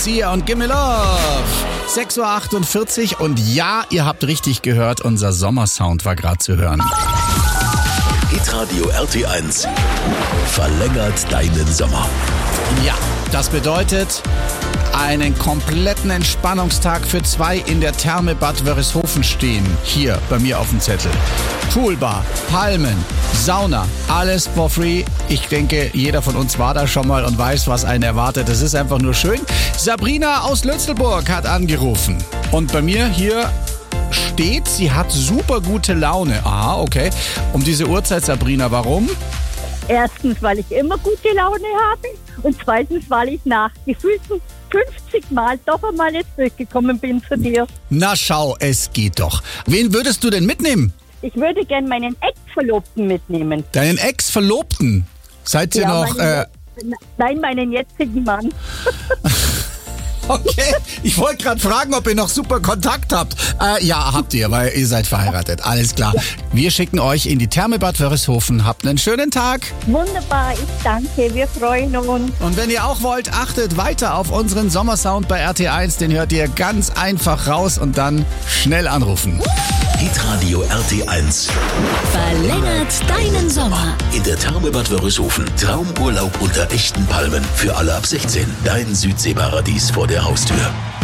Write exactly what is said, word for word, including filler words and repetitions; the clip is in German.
Sia und Gimme Love. sechs Uhr achtundvierzig und ja, ihr habt richtig gehört, unser Sommersound war gerade zu hören. Hitradio R T eins verlängert deinen Sommer. Ja, das bedeutet einen kompletten Entspannungstag für zwei in der Therme Bad Wörishofen stehen. Hier bei mir auf dem Zettel. Poolbar, Palmen, Sauna, alles for free. Ich denke, jeder von uns war da schon mal und weiß, was einen erwartet. Das ist einfach nur schön. Sabrina aus Lützelburg hat angerufen. Und bei mir hier steht, sie hat super gute Laune. Aha, okay. Um diese Uhrzeit, Sabrina, warum? Erstens, weil ich immer gute Laune habe und zweitens, weil ich nach gefühlten fünfzig Mal doch einmal jetzt zurückgekommen bin zu dir. Na schau, es geht doch. Wen würdest du denn mitnehmen? Ich würde gern meinen Ex-Verlobten mitnehmen. Deinen Ex-Verlobten? Seid ihr Ja, noch... meinen, Äh, nein, meinen jetzigen Mann. okay, ich wollte gerade fragen, ob ihr noch super Kontakt habt. Äh, ja, habt ihr, weil ihr seid verheiratet. Alles klar. Ja. Wir schicken euch in die Therme Bad Wörishofen. Habt einen schönen Tag. Wunderbar, ich danke. Wir freuen uns. Und wenn ihr auch wollt, achtet weiter auf unseren Sommersound bei R T eins. Den hört ihr ganz einfach raus und dann schnell anrufen. Hitradio R T eins verlängert deinen Sommer. In der Therme Bad Wörishofen. Traumurlaub unter echten Palmen. Für alle ab sechzehn. Dein Südseeparadies vor der Haustür.